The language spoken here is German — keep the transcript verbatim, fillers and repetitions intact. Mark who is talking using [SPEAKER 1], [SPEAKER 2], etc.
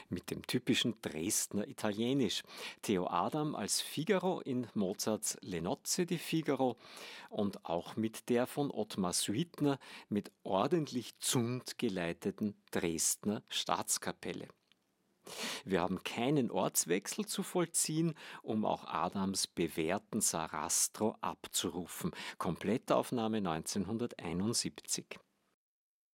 [SPEAKER 1] mit dem typischen Dresdner Italienisch. Theo Adam als Figaro in Mozarts Le Nozze di Figaro und auch mit der von Ottmar Suitner mit ordentlich Zund geleiteten Dresdner Staatskapelle. Wir haben keinen Ortswechsel zu vollziehen, um auch Adams bewährten Sarastro abzurufen. Komplettaufnahme neunzehnhunderteinundsiebzig.